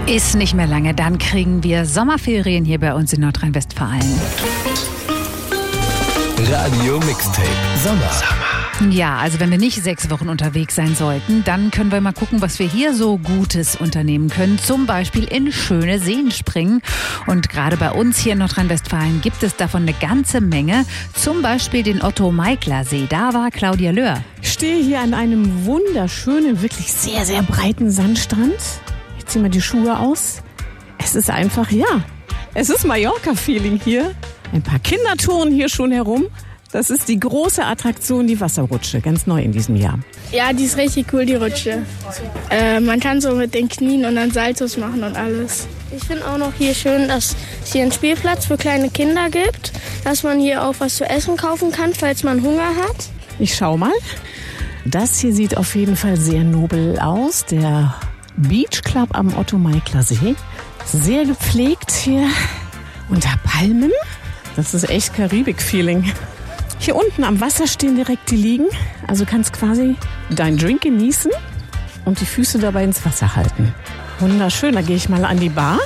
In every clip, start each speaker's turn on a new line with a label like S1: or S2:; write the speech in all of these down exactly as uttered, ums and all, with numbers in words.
S1: Ist nicht mehr lange, dann kriegen wir Sommerferien hier bei uns in Nordrhein-Westfalen.
S2: Radio Mixtape Sommer.
S1: Ja, also wenn wir nicht sechs Wochen unterwegs sein sollten, dann können wir mal gucken, was wir hier so Gutes unternehmen können. Zum Beispiel in schöne Seen springen. Und gerade bei uns hier in Nordrhein-Westfalen gibt es davon eine ganze Menge. Zum Beispiel den Otto-Meikler-See. Da war Claudia Löhr.
S3: Ich stehe hier an einem wunderschönen, wirklich sehr, sehr breiten Sandstrand. Ich ziehe mal die Schuhe aus. Es ist einfach, ja, es ist Mallorca-Feeling hier. Ein paar Kinder touren hier schon herum. Das ist die große Attraktion, die Wasserrutsche, ganz neu in diesem Jahr.
S4: Ja, die ist richtig cool, die Rutsche. Äh, man kann so mit den Knien und dann Saltos machen und alles.
S5: Ich finde auch noch hier schön, dass es hier einen Spielplatz für kleine Kinder gibt, dass man hier auch was zu essen kaufen kann, falls man Hunger hat.
S3: Ich schau mal. Das hier sieht auf jeden Fall sehr nobel aus. Der Beach Club am Otto-Meikler-See. Sehr gepflegt hier unter Palmen. Das ist echt Karibik-Feeling. Hier unten am Wasser stehen direkt die Liegen. Also kannst quasi deinen Drink genießen und die Füße dabei ins Wasser halten. Wunderschön, da gehe ich mal an die Bar.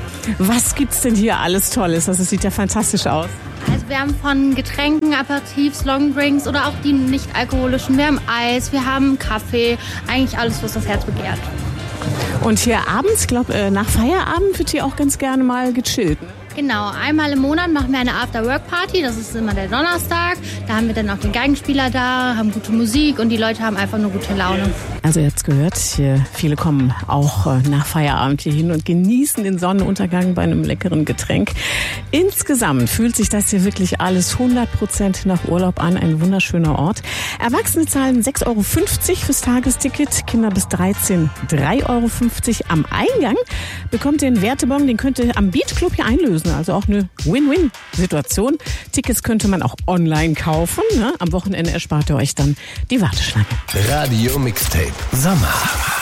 S3: Was gibt's denn hier alles Tolles? Das sieht ja fantastisch aus.
S6: Also wir haben von Getränken, Aperitifs, Longdrinks oder auch die nicht alkoholischen. Wir haben Eis, wir haben Kaffee, eigentlich alles, was das Herz begehrt.
S3: Und hier abends, ich glaube, nach Feierabend wird hier auch ganz gerne mal gechillt.
S6: Genau, einmal im Monat machen wir eine After-Work-Party, das ist immer der Donnerstag. Da haben wir dann auch den Geigenspieler da, haben gute Musik und die Leute haben einfach nur gute Laune.
S3: Also ihr habt's gehört, hier, viele kommen auch nach Feierabend hier hin und genießen den Sonnenuntergang bei einem leckeren Getränk. Insgesamt fühlt sich das hier wirklich alles hundert Prozent nach Urlaub an, ein wunderschöner Ort. Erwachsene zahlen sechs Euro fünfzig fürs Tagesticket, Kinder bis dreizehn drei Euro fünfzig. Am Eingang bekommt ihr einen Wertebon, den könnt ihr am Beach Club hier einlösen. Also auch eine Win-Win-Situation. Tickets könnte man auch online kaufen. Ne? Am Wochenende erspart ihr euch dann die Warteschlange.
S2: Radio Mixtape Sommer.